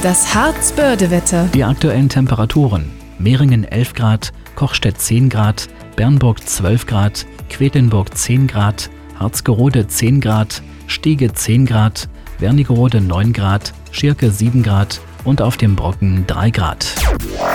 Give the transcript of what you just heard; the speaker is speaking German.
Das Harz-Börde-Wetter. Die aktuellen Temperaturen: Mehringen 11 Grad, Kochstedt 10 Grad, Bernburg 12 Grad, Quedlinburg 10 Grad, Harzgerode 10 Grad, Stege 10 Grad, Wernigerode 9 Grad, Schirke 7 Grad und auf dem Brocken 3 Grad.